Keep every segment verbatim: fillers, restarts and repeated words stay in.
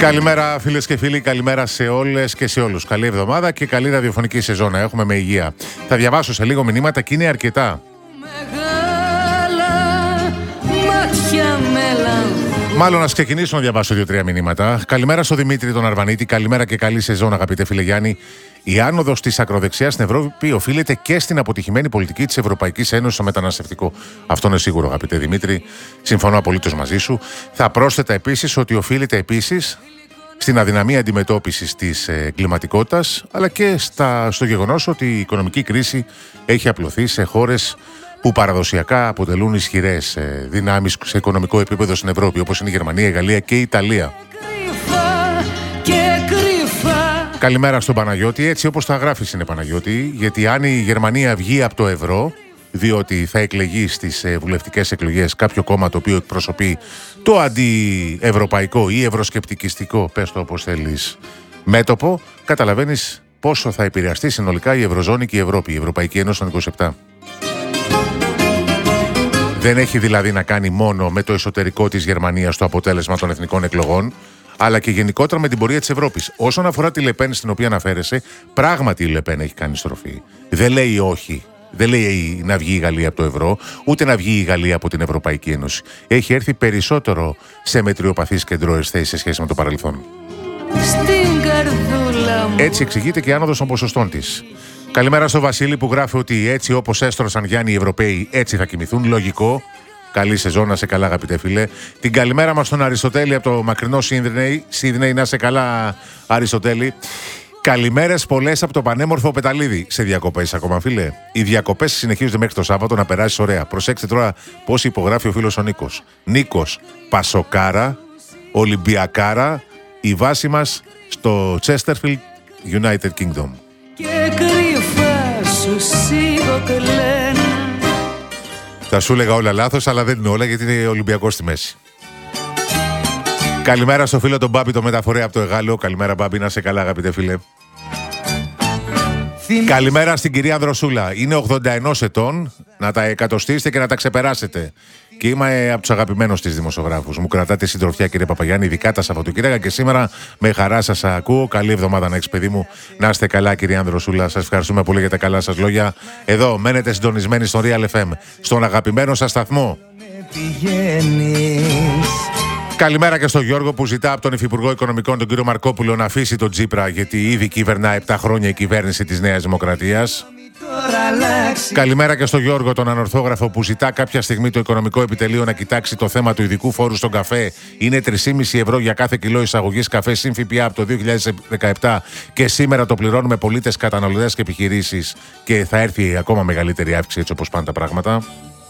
Καλημέρα φίλες και φίλοι, καλημέρα σε όλες και σε όλους. Καλή εβδομάδα και καλή ραδιοφωνική σεζόν να έχουμε με υγεία. Θα διαβάσω σε λίγο μηνύματα και είναι αρκετά. Μάλλον να ξεκινήσω να διαβάσω δύο-τρία μηνύματα. Καλημέρα στο Δημήτρη τον Αρβανίτη, καλημέρα και καλή σεζόν αγαπητέ φίλε Γιάννη. Η άνοδος της ακροδεξιάς στην Ευρώπη οφείλεται και στην αποτυχημένη πολιτική της Ευρωπαϊκής Ένωσης στο μεταναστευτικό. Αυτό είναι σίγουρο, αγαπητέ Δημήτρη. Συμφωνώ απολύτως μαζί σου. Θα πρόσθετα επίσης ότι οφείλεται επίσης στην αδυναμία αντιμετώπισης της εγκληματικότητας, αλλά και στα, στο γεγονός ότι η οικονομική κρίση έχει απλωθεί σε χώρες που παραδοσιακά αποτελούν ισχυρές δυνάμεις σε οικονομικό επίπεδο στην Ευρώπη, όπως είναι η Γερμανία, η Γαλλία και η Ιταλία. Καλημέρα στον Παναγιώτη, έτσι όπως τα γράφεις είναι Παναγιώτη, γιατί αν η Γερμανία βγει από το ευρώ, διότι θα εκλεγεί στις βουλευτικές εκλογές κάποιο κόμμα το οποίο εκπροσωπεί το αντιευρωπαϊκό ή ευρωσκεπτικιστικό, πες το όπως θέλεις, μέτωπο, καταλαβαίνεις πόσο θα επηρεαστεί συνολικά η Ευρωζώνη και η Ευρώπη, η Ευρωπαϊκή Ένωση των είκοσι επτά. Δεν έχει δηλαδή να κάνει μόνο με το εσωτερικό της Γερμανίας το αποτέλεσμα των εθνικών εκλογών, αλλά και γενικότερα με την πορεία της Ευρώπης. Όσον αφορά τη Λεπέν στην οποία αναφέρεσαι, πράγματι η Λεπέν έχει κάνει στροφή. Δεν λέει όχι. Δεν λέει να βγει η Γαλλία από το ευρώ, ούτε να βγει η Γαλλία από την Ευρωπαϊκή Ένωση. Έχει έρθει περισσότερο σε μετριοπαθείς κεντρώες θέσεις σε σχέση με το παρελθόν. Έτσι εξηγείται και η άνοδος των ποσοστών της. Καλημέρα στο Βασίλη που γράφει ότι έτσι όπως έστρωσαν Γιάννη οι Ευρωπαίοι, έτσι θα κοιμηθούν. Λογικό. Καλή σεζόν, να σε καλά, αγαπητέ φίλε. Την καλημέρα μας στον Αριστοτέλη από το μακρινό Σίδνεϊ. Σίδνεϊ, να σε καλά, Αριστοτέλη. Καλημέρες πολλές από το πανέμορφο Πεταλίδη. Σε διακοπές ακόμα, φίλε. Οι διακοπές συνεχίζονται μέχρι το Σάββατο, να περάσεις ωραία. Προσέξτε τώρα πώς υπογράφει ο φίλος ο Νίκος. Νίκος, Πασοκάρα, Ολυμπιακάρα, η βάση μας στο Chesterfield, United Kingdom. Και κρυφά σου σιγοκλένα. Θα σου έλεγα όλα λάθος, αλλά δεν είναι όλα γιατί είναι Ολυμπιακός στη μέση. Καλημέρα στο φίλο τον Μπάμπη, το μεταφορέα από το Εγάλεο. Καλημέρα Μπάμπη, να σε καλά αγαπητέ φίλε. Θυμ... Καλημέρα στην κυρία Ανδροσούλα. Είναι ογδόντα ένα ετών, να τα εκατοστήσετε και να τα ξεπεράσετε. Και είμαι από τους αγαπημένους της δημοσιογράφους. Μου κρατάτε συντροφιά κύριε Παπαγιάννη, ειδικά τα Σαββατοκύριακα και σήμερα με χαρά σας ακούω. Καλή εβδομάδα να έχεις παιδί μου. Να είστε καλά κυρία Ανδροσούλα. Σας ευχαριστούμε πολύ για τα καλά σας λόγια. Εδώ μένετε συντονισμένοι στο Real εφ εμ, στον αγαπημένο σας σταθμό. Καλημέρα και στον Γιώργο που ζητά από τον Υφυπουργό Οικονομικών, τον κύριο Μαρκόπουλο, να αφήσει τον Τσίπρα, γιατί ήδη κυβερνά επτά χρόνια η κυβέρνηση της Νέας Δημοκρατίας. Καλημέρα και στον Γιώργο, τον ανορθόγραφο, που ζητά κάποια στιγμή το Οικονομικό Επιτελείο να κοιτάξει το θέμα του ειδικού φόρου στον καφέ. Είναι τρία κόμμα πέντε ευρώ για κάθε κιλό εισαγωγής καφέ συν ΦΠΑ από το δύο χιλιάδες δεκαεπτά και σήμερα το πληρώνουμε πολίτες, καταναλωτές και επιχειρήσεις και θα έρθει ακόμα μεγαλύτερη αύξηση έτσι όπως πάνε τα πράγματα.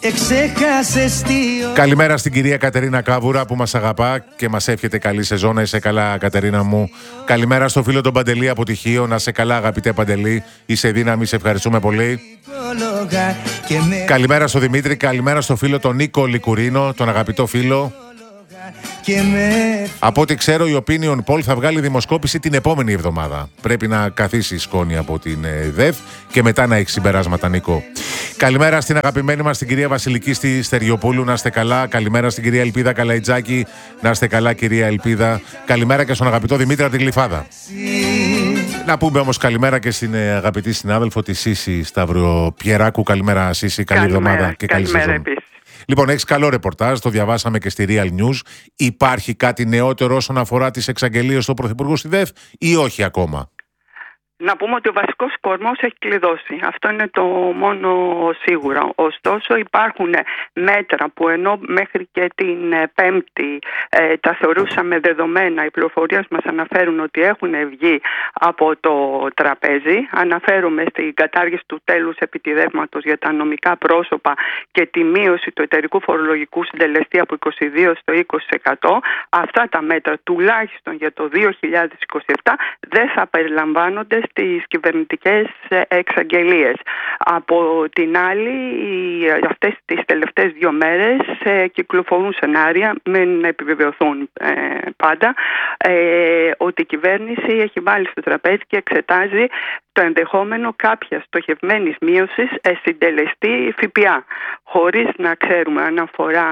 Καλημέρα στην κυρία Κατερίνα Κάβουρα που μας αγαπά και μας εύχεται καλή σεζόν. Να είσαι καλά Κατερίνα μου. Καλημέρα στο φίλο τον Παντελή από Τυχείο. Να είσαι καλά αγαπητέ Παντελή. Είσαι δύναμη, σε ευχαριστούμε πολύ. Καλημέρα στο Δημήτρη. Καλημέρα στο φίλο τον Νίκο Λικουρίνο, τον αγαπητό φίλο. Με... Από ό,τι ξέρω η Opinion Poll θα βγάλει δημοσκόπηση την επόμενη εβδομάδα. Πρέπει να καθίσει η σκόνη από την ΔΕΒ και μετά να έχει συμπεράσματα, Νίκο. Καλημέρα στην αγαπημένη μας την κυρία Βασιλική στη Στεριοπούλου, να είστε καλά. Καλημέρα στην κυρία Ελπίδα Καλαϊτζάκη, να είστε καλά κυρία Ελπίδα. Καλημέρα και στον αγαπητό Δημήτρη από την Γλυφάδα. Να πούμε όμως καλημέρα και στην αγαπητή συνάδελφο τη Σύση Σταυροπιεράκου. Καλημέρα Σύση, καλή εβδομάδα και καλή σεζόν. Λοιπόν, έχεις καλό ρεπορτάζ, το διαβάσαμε και στη Real News. Υπάρχει κάτι νεότερο όσον αφορά τις εξαγγελίες του Πρωθυπουργού στη ΔΕΒ ή όχι ακόμα? Να πούμε ότι ο βασικός κορμός έχει κλειδώσει. Αυτό είναι το μόνο σίγουρο. Ωστόσο υπάρχουν μέτρα που ενώ μέχρι και την Πέμπτη ε, τα θεωρούσαμε δεδομένα, οι πληροφορίες μας αναφέρουν ότι έχουν βγει από το τραπέζι. Αναφέρομαι στην κατάργηση του τέλους επιτιδεύματος για τα νομικά πρόσωπα και τη μείωση του εταιρικού φορολογικού συντελεστή από είκοσι δύο στο είκοσι τοις εκατό. Αυτά τα μέτρα τουλάχιστον για το δύο χιλιάδες είκοσι επτά δεν θα περιλαμβάνονται στις κυβερνητικές εξαγγελίες. Από την άλλη, αυτές τις τελευταίες δύο μέρες ε, κυκλοφορούν σενάρια, μην επιβεβαιωθούν ε, πάντα, ε, ότι η κυβέρνηση έχει βάλει στο τραπέζι και εξετάζει το ενδεχόμενο κάποια στοχευμένης μείωσης συντελεστή ΦΠΑ, χωρίς να ξέρουμε αν αφορά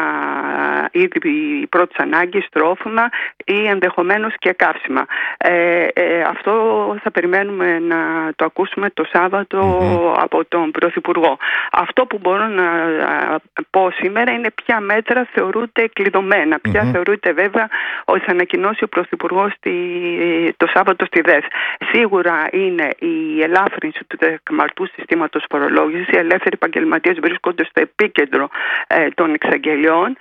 ήδη πρώτης ανάγκης, τρόφιμα ή ενδεχομένως και καύσιμα. Ε, ε, αυτό θα περιμένουμε να το ακούσουμε το Σάββατο mm-hmm. από τον Πρωθυπουργό. Αυτό που μπορώ να πω σήμερα είναι ποια μέτρα θεωρούνται κλειδωμένα, mm-hmm. ποια θεωρούνται βέβαια ότι θα ανακοινώσει ο Πρωθυπουργός το Σάββατο στη ΔΕΘ. Σίγουρα είναι η ελάφρυνση του τεκμαρτού συστήματος φορολόγησης. Οι ελεύθεροι επαγγελματίες βρίσκονται στο επίκεντρο ε, των εξαγγελιών.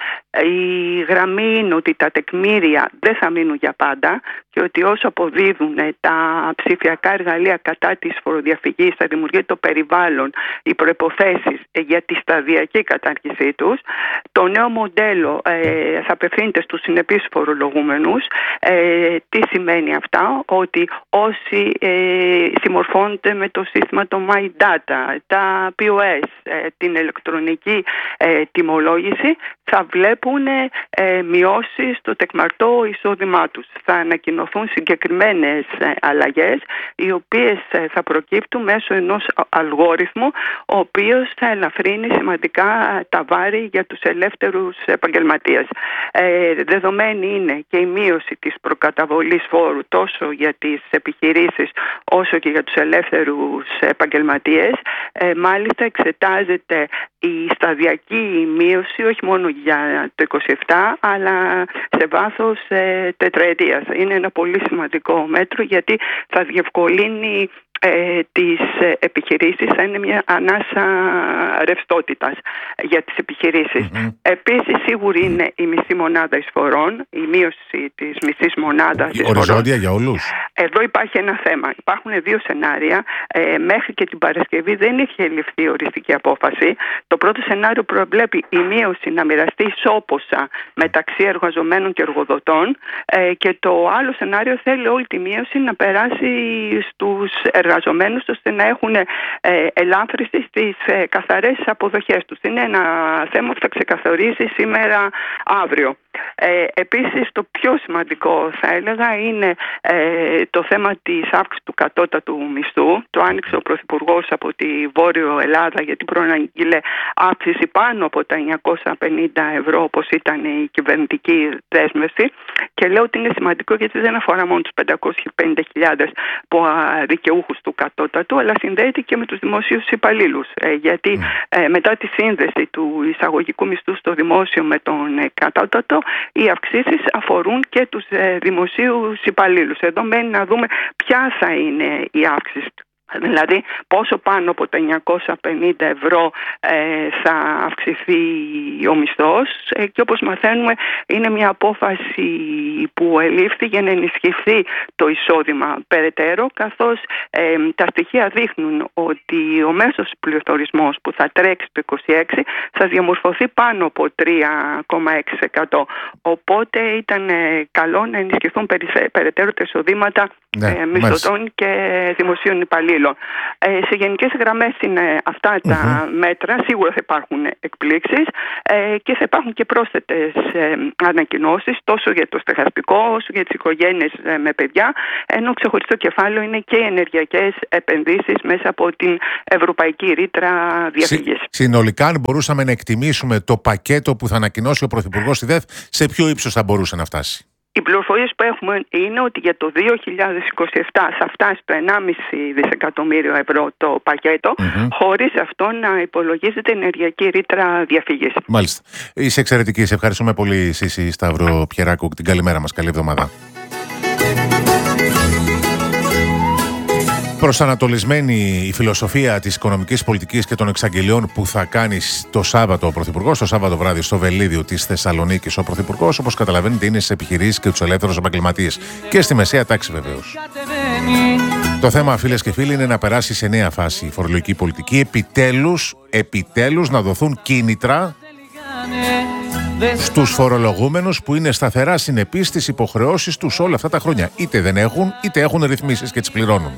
Η γραμμή είναι ότι τα τεκμήρια δεν θα μείνουν για πάντα και ότι όσο αποδίδουν τα ψηφιακά εργαλεία κατά της φοροδιαφυγής, θα δημιουργεί το περιβάλλον, οι προϋποθέσεις για τη σταδιακή κατάργησή τους. Το νέο μοντέλο ε, θα απευθύνεται στους συνεπείς φορολογούμενους. Ε, τι σημαίνει αυτά? Ότι όσοι ε, συμμορφώνονται με το σύστημα το MyData, τα πι ο ες, ε, την ηλεκτρονική ε, τιμολόγηση, θα βλέπουν ε, μειώσεις στο τεκμαρτό εισόδημά τους. Θα ανακοινωθούν συγκεκριμένες ε, αλλαγές, οι οποίες ε, θα προκύπτουν μέσω ενός αλγόριθμου, ο οποίος θα ελαφρύνει σημαντικά τα βάρη για τους ελεύθερους επαγγελματίες. Ε, δεδομένη είναι και η μείωση της προκαταβολής φόρου τόσο για τις επιχειρήσεις όσο και για τους ελεύθερους επαγγελματίες. Ε, μάλιστα εξετάζεται η σταδιακή μείωση όχι μόνο για το είκοσι επτά αλλά σε βάθος ε, τετραετίας. Είναι ένα πολύ σημαντικό μέτρο γιατί θα διευκολύνει Ε, τις επιχειρήσεις, θα είναι μια ανάσα ρευστότητας για τις επιχειρήσεις. Mm-hmm. Επίσης σίγουρη mm-hmm. είναι η μισή μονάδα εισφορών, η μείωση της μισής μονάδας εισφορών. Οριζόντια για όλους. Εδώ υπάρχει ένα θέμα. Υπάρχουν δύο σενάρια. Ε, μέχρι και την Παρασκευή δεν είχε ληφθεί οριστική απόφαση. Το πρώτο σενάριο προβλέπει η μείωση να μοιραστεί ισόποσα μεταξύ εργαζομένων και εργοδοτών ε, και το άλλο σενάριο θέλει όλη τη μείωση να περάσει στους εργαζομένους ώστε να έχουν ε, ελάφρυνση στις ε, καθαρές αποδοχές τους. Είναι ένα θέμα που θα ξεκαθαρίσει σήμερα αύριο. Ε, επίσης το πιο σημαντικό θα έλεγα είναι ε, το θέμα της αύξησης του κατώτατου μισθού. Το άνοιξε ο Πρωθυπουργός από τη Βόρειο Ελλάδα γιατί προαναγγείλε αύξηση πάνω από τα εννιακόσια πενήντα ευρώ όπως ήταν η κυβερνητική δέσμευση και λέω ότι είναι σημαντικό γιατί δεν αφορά μόνο τους πεντακόσιες πενήντα χιλιάδες δικαιούχους του κατώτατου αλλά συνδέεται και με τους δημοσίους υπαλλήλους ε, γιατί ε, μετά τη σύνδεση του εισαγωγικού μισθού στο δημόσιο με τον ε, κατώτατο οι αυξήσεις αφορούν και τους ε, δημοσίους υπαλλήλους. Εδώ μένει να δούμε ποια θα είναι η αύξηση. Δηλαδή πόσο πάνω από τα εννιακόσια πενήντα ευρώ ε, θα αυξηθεί ο μισθός ε, και όπως μαθαίνουμε είναι μια απόφαση που ελήφθη για να ενισχυθεί το εισόδημα περαιτέρω καθώς ε, τα στοιχεία δείχνουν ότι ο μέσος πληθωρισμός που θα τρέξει το είκοσι έξι θα διαμορφωθεί πάνω από τρία κόμμα έξι τοις εκατό. Οπότε ήταν ε, καλό να ενισχυθούν περαιτέρω τα εισοδήματα ναι, ε, μισθωτών και δημοσίων υπαλλήλων. Ε, σε γενικές γραμμές είναι αυτά τα mm-hmm. μέτρα. Σίγουρα θα υπάρχουν εκπλήξεις ε, και θα υπάρχουν και πρόσθετες ε, ανακοινώσεις τόσο για το στεγαστικό όσο για τις οικογένειες ε, με παιδιά, ενώ ξεχωριστό κεφάλαιο είναι και οι ενεργειακές επενδύσεις μέσα από την Ευρωπαϊκή Ρήτρα Διαφυγής. Συνολικά, αν μπορούσαμε να εκτιμήσουμε το πακέτο που θα ανακοινώσει ο Πρωθυπουργός στη ΔΕΘ, σε ποιο ύψος θα μπορούσε να φτάσει? Οι πληροφορίες που έχουμε είναι ότι για το δύο χιλιάδες είκοσι επτά θα φτάσει το ενάμιση δισεκατομμύριο ευρώ το πακέτο, mm-hmm. χωρίς αυτό να υπολογίζεται ενεργειακή ρήτρα διαφυγής. Μάλιστα. Είσαι εξαιρετική. Σε ευχαριστούμε πολύ, Σύση Σταυροπιεράκου. Την καλημέρα μας. Καλή εβδομάδα. Προσανατολισμένη η φιλοσοφία της οικονομικής πολιτικής και των εξαγγελιών που θα κάνει το Σάββατο ο Πρωθυπουργός, το Σάββατο βράδυ στο Βελίδιο της Θεσσαλονίκης ο Πρωθυπουργός, όπως καταλαβαίνετε, είναι στις επιχειρήσεις και τους ελεύθερους επαγγελματίες και στη μεσαία τάξη βεβαίως. Το θέμα, φίλες και φίλοι, είναι να περάσει σε νέα φάση η φορολογική πολιτική. Επιτέλους, επιτέλους να δοθούν κίνητρα στους φορολογούμενους που είναι σταθερά συνεπείς στις υποχρεώσεις τους όλα αυτά τα χρόνια. Είτε δεν έχουν, είτε έχουν ρυθμίσεις και τις πληρώνουν.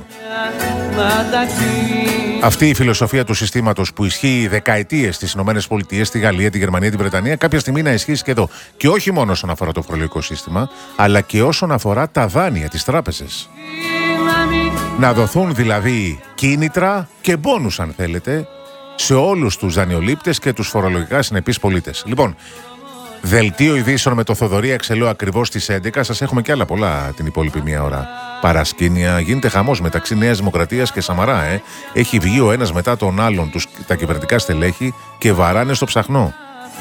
Αυτή η φιλοσοφία του συστήματος που ισχύει δεκαετίες στις ΗΠΑ, στη Γαλλία, τη Γερμανία, τη Βρετανία, κάποια στιγμή να ισχύσει και εδώ. Και όχι μόνο όσον αφορά το φορολογικό σύστημα, αλλά και όσον αφορά τα δάνεια, τις τράπεζες. Να δοθούν δηλαδή κίνητρα και μπόνους, αν θέλετε, σε όλους τους δανειολήπτες και τους φορολογικά συνεπείς πολίτες. Λοιπόν, δελτίο ειδήσεων με το Θοδωρή Αξελό ακριβώς στις έντεκα. Σας έχουμε και άλλα πολλά την υπόλοιπη μία ώρα. Παρασκήνια, γίνεται χαμός μεταξύ Νέας Δημοκρατίας και Σαμαρά. Ε. Έχει βγει ο ένας μετά τον άλλον τους, τα κυβερνητικά στελέχη και βαράνε στο ψαχνό.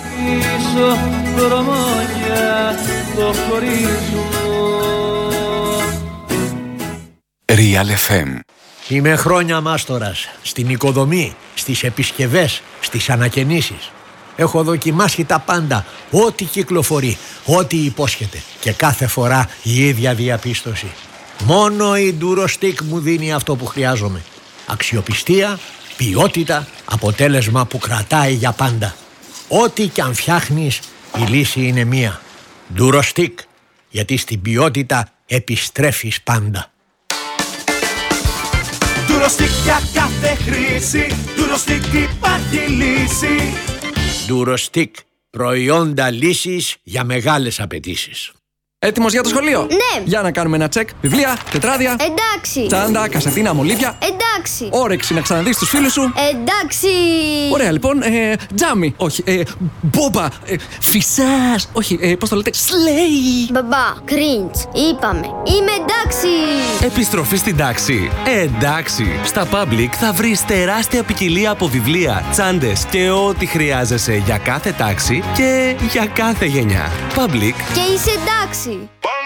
Real εφ εμ. Είμαι χρόνια μάστορας στην οικοδομή, στις επισκευές, στις ανακαινήσεις. Έχω δοκιμάσει τα πάντα, ό,τι κυκλοφορεί, ό,τι υπόσχεται. Και κάθε φορά η ίδια διαπίστωση. Μόνο η Durostec μου δίνει αυτό που χρειάζομαι. Αξιοπιστία, ποιότητα, αποτέλεσμα που κρατάει για πάντα. Ό,τι κι αν φτιάχνεις, η λύση είναι μία. Durostec, γιατί στην ποιότητα επιστρέφεις πάντα. Durostec για κάθε χρήση, Durostec υπάρχει λύση. Durostec, προϊόντα λύσης για μεγάλες απαιτήσεις. Έτοιμος για το σχολείο? Ναι. Για να κάνουμε ένα τσεκ. Βιβλία, τετράδια. Εντάξει. Τσάντα, κασετίνα, μολύβια. Εντάξει. Όρεξη να ξαναδείς τους φίλους σου. Εντάξει. Ωραία, λοιπόν. Ε, τζάμι. Όχι. Ε, μπόμπα. Ε, φυσάς. Όχι. Ε, πώς το λέτε? Σλέι. Μπαμπά, cringe. Είπαμε. Είμαι εντάξει. Επιστροφή στην τάξη. Εντάξει. Στα Public θα βρεις τεράστια ποικιλία από βιβλία, τσάντες και ό,τι χρειάζεσαι για κάθε τάξη και για κάθε γενιά. Public. Και είσαι εντάξει.